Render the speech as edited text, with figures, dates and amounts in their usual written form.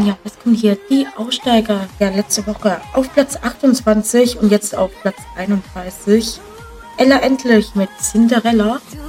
Ja, was kommt hier? Die Aussteiger. Ja, letzte Woche auf Platz 28 und jetzt auf Platz 31. Ella Endlich mit Cinderella.